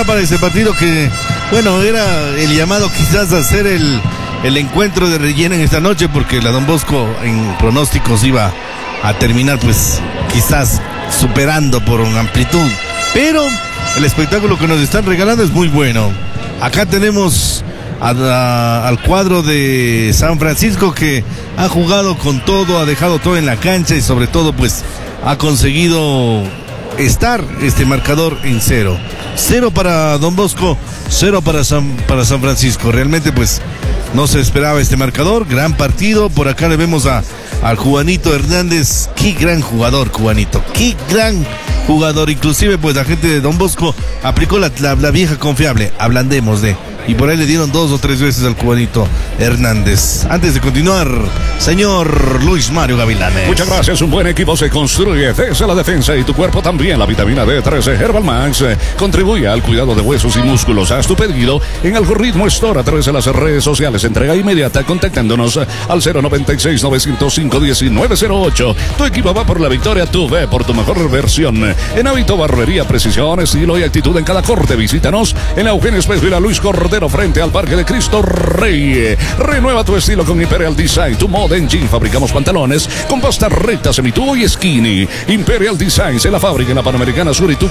para este partido que, bueno, era el llamado quizás a hacer el encuentro de relleno en esta noche, porque la Don Bosco en pronósticos iba a terminar pues quizás superando por una amplitud, pero el espectáculo que nos están regalando es muy bueno. Acá tenemos al cuadro de San Francisco, que ha jugado con todo, ha dejado todo en la cancha y sobre todo pues ha conseguido estar este marcador en 0 para Don Bosco, 0 para San Francisco. Realmente pues no se esperaba este marcador. Gran partido. Por acá le vemos al Juanito Hernández. Qué gran jugador, Juanito, qué gran jugador. Inclusive pues la gente de Don Bosco aplicó la vieja confiable, ablandemos de, y por ahí le dieron 2 o 3 veces al Juanito Hernández. Antes de continuar, señor Luis Mario Gavilanes. Muchas gracias. Un buen equipo se construye desde la defensa y tu cuerpo también. La vitamina D3 Herbal Max contribuye al cuidado de huesos y músculos. Haz tu pedido en Algoritmo Store a través de las redes sociales. Entrega inmediata contactándonos al 096-905-1908. Tu equipo va por la victoria, tú ve por tu mejor versión. En Hábito Barbería, precisión, estilo y actitud en cada corte. Visítanos en Eugenio Espejo y la Luis Cordero frente al Parque de Cristo Rey. Renueva tu estilo con Imperial Design, tu moda en jean. Fabricamos pantalones con pasta recta, semitubo y skinny. Imperial Designs en la fábrica en la Panamericana Sur y tu